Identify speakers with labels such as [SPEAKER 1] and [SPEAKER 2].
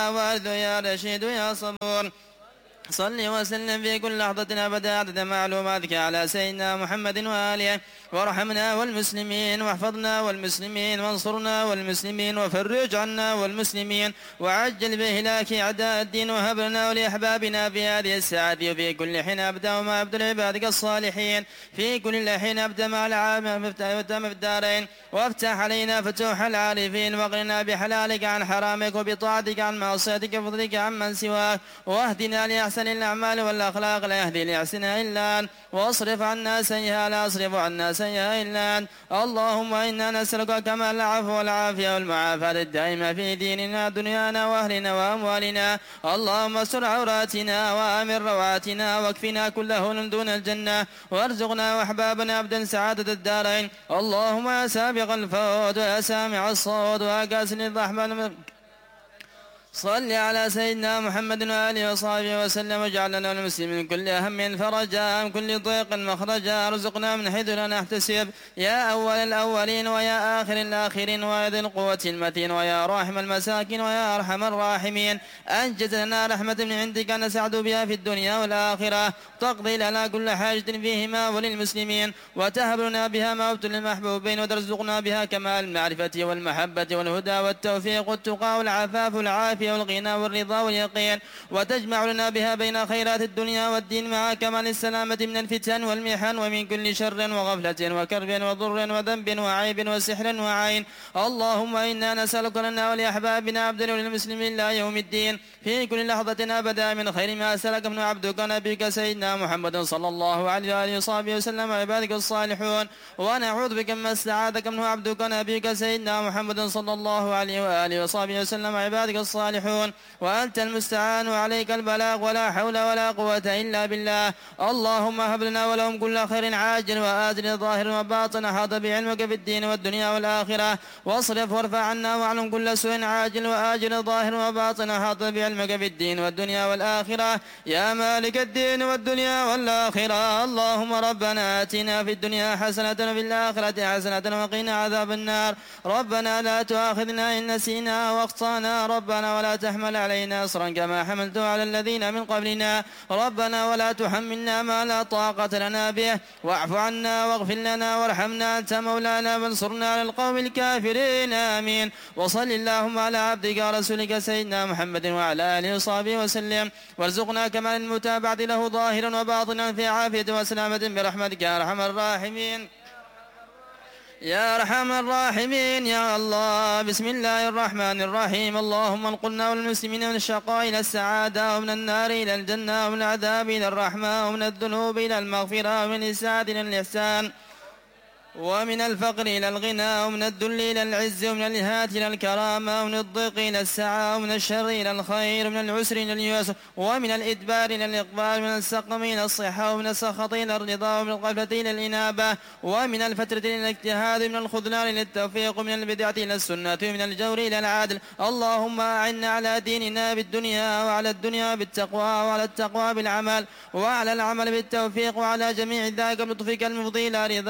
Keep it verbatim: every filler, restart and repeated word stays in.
[SPEAKER 1] وارث يا رشيد يا صبور. صل وسلم في كل لحظة أبدا عدد معلوماتك على سيدنا محمد وآله. وارحمنا والمسلمين واحفظنا والمسلمين وانصرنا والمسلمين وفرج عنا والمسلمين وعجل بهلاك أعداء الدين. وهب لنا ولأحبابنا في هذه الساعة وفي كل حين أبدا وما أبدا عبادك الصالحين في كل حين أبدا مع العام في الدارين. وافتح علينا فتوح العارفين واغننا بحلالك عن حرامك وبطاعتك عن معصيتك وفضلك عمن سواك. واهدنا لأحسن الأعمال والأخلاق لا يهدي لأحسنها إلا أنت. واصرف عنا سيئها لا يصرف عنا سيئها إلا أنت. اللهم إنا نسألك كمال العفو والعافية والمعافاة الدائمة في ديننا دنيانا وأهلنا وأموالنا. اللهم استر عوراتنا وآمن رواتنا واكفنا كل هون دون الجنة. وارزقنا وأحبابنا أبدا سعادة الدارين. اللهم يا سابق الفوت ويا سامع الصوت ويا كاسل الرحمن صل على سيدنا محمد وآله وصحبه وسلم. واجعل لنا المسلمين من كل هم فرجا من كل ضيق مخرجا. ارزقنا من حيث لا نحتسب يا أول الأولين ويا آخر الآخرين ويا ذي القوة المتين ويا راحم المساكين ويا أرحم الراحمين. أنجز لنا رحمة من عندك نسعد بها في الدنيا والآخرة. تقضي لنا كل حاجة فيهما وللمسلمين وتهب لنا بها موت للمحبوبين. وترزقنا بها كمال المعرفة والمحبة والهدى والتوفيق والتقى والعفاف والعافية والغنى والرضا واليقين. وتجمع لنا بها بين خيرات الدنيا والدين مع كمال السلامة من الفتن والمحن ومن كل شر وغفلة وكرب وضر وذنب وعيب وسحر وعين. اللهم إنا نسألك لنا ولأحبابنا عبدنا وللمسلمين إلى يوم الدين في كل لحظة أبدا من خير ما سلك من عبدك نبيك سيدنا محمد صلى الله عليه وآله وصحبه وسلم عبادك الصالحون. ونعوذ بك من استعاذك منه عبدك نبيك سيدنا محمد صلى الله عليه وآله وصحبه وسلم عبادك الصالحون. وأنت المستعان وعليك البلاغ ولا حول ولا قوة إلا بالله. اللهم هب لنا ولهم كل خير عاجل وآجل ظاهر وباطن أحاط بعلمك في الدين والدنيا والآخرة. واصرف وارفع عنا واعلم كل سوء عاجل وآجل ظاهر وباطن أحاط بعلمك في الدين والدنيا والآخرة يا مالك الدين والدنيا والآخرة. اللهم ربنا آتنا في الدنيا حسنة وفي الآخرة حسنة وقنا عذاب النار. ربنا لا تؤاخذنا إن نسينا واخطأنا. ربنا ولا تحمل علينا إصرا كما حملته على الذين من قبلنا. ربنا ولا تحملنا ما لا طاقة لنا به. واعف عنا واغفر لنا وارحمنا أنت مولانا وانصرنا على القوم الكافرين آمين. وصل اللهم على عبدك ورسولك سيدنا محمد وعلى آله وصحبه وسلم. وارزقنا كمال المتابعة له ظاهرا وباطنا في عافية وسلامة برحمتك يا أرحم الراحمين يا أرحم الراحمين يا الله. بسم الله الرحمن الرحيم. اللهم انقلنا والمسلمين من الشقاء إلى السعادة ومن النار إلى الجنة ومن العذاب إلى الرحمة ومن الذنوب إلى المغفرة ومن الإسعاد إلى الإحسان ومن الفقر إلى الغنى ومن الذل إلى العز ومن الإهانة إلى الكرامة ومن الضيق إلى السعة ومن الشر إلى الخير ومن العسر إلى اليسر ومن الإدبار إلى الإقبال ومن السقم إلى الصحة ومن السخط إلى الرضا ومن الغفلة إلى الإنابة ومن الفترة إلى الاجتهاد ومن الخذلان إلى التوفيق ومن البدعة إلى السنة ومن الجور إلى العدل. اللهم أعنا على ديننا بالدنيا وعلى الدنيا بالتقوى وعلى التقوى بالعمل وعلى العمل بالتوفيق وعلى جميع ذلك بلطفك المفضي إلى رضا